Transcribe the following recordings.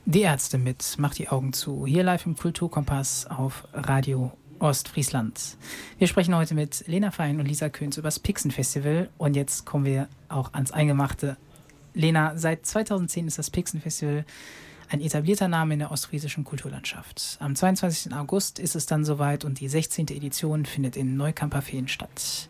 Die Ärzte mit Macht die Augen zu. Hier live im Kulturkompass auf Radio Ostfriesland. Wir sprechen heute mit Lena Fein und Lisa Köhns über das Pixen-Festival. Und jetzt kommen wir auch ans Eingemachte. Lena, seit 2010 ist das Pixen-Festival ein etablierter Name in der ostfriesischen Kulturlandschaft. Am 22. August ist es dann soweit und die 16. Edition findet in Neukamperfehn statt.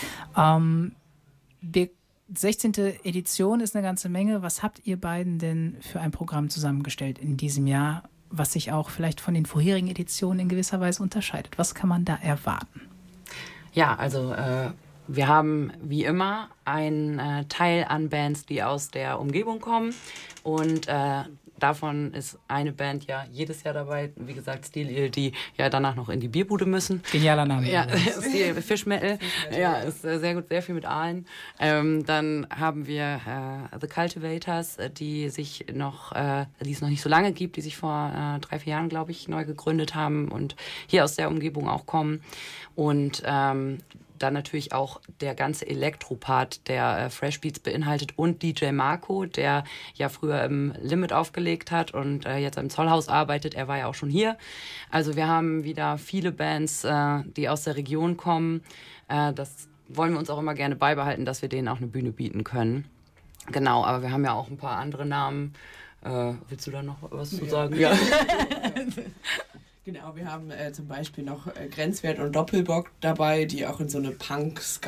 Die 16. Edition ist eine ganze Menge. Was habt ihr beiden denn für ein Programm zusammengestellt in diesem Jahr, was sich auch vielleicht von den vorherigen Editionen in gewisser Weise unterscheidet? Was kann man da erwarten? Ja, also wir haben wie immer einen Teil an Bands, die aus der Umgebung kommen und davon ist eine Band ja jedes Jahr dabei, wie gesagt, Steel Eel, die ja danach noch in die Bierbude müssen. Genialer Name. Ja, Steel Fish Metal. Ja, ist sehr gut, sehr viel mit Aalen. Dann haben wir The Cultivators, die es noch nicht so lange gibt, die sich vor 3-4 Jahren, glaube ich, neu gegründet haben und hier aus der Umgebung auch kommen. Und dann natürlich auch der ganze Elektropart, der Fresh Beats beinhaltet und DJ Marco, der ja früher im Limit aufgelegt hat und jetzt im Zollhaus arbeitet. Er war ja auch schon hier. Also wir haben wieder viele Bands, die aus der Region kommen. Das wollen wir uns auch immer gerne beibehalten, dass wir denen auch eine Bühne bieten können. Genau, aber wir haben ja auch ein paar andere Namen. Willst du da noch was zu sagen? Ja. Genau, wir haben zum Beispiel noch Grenzwert und Doppelbock dabei, die auch in so eine Punk-Ska